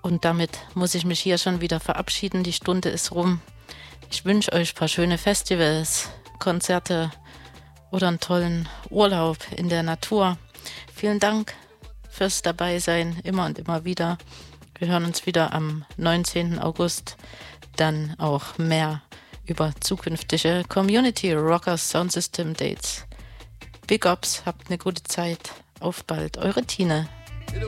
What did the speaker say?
Und damit muss ich mich hier schon wieder verabschieden. Die Stunde ist rum. Ich wünsche euch ein paar schöne Festivals, Konzerte oder einen tollen Urlaub in der Natur. Vielen Dank fürs Dabeisein, immer und immer wieder. Wir hören uns wieder am 19. August. Dann auch mehr über zukünftige Community Rockers Sound System Dates. Big Ups, habt eine gute Zeit. Auf bald, eure Tine.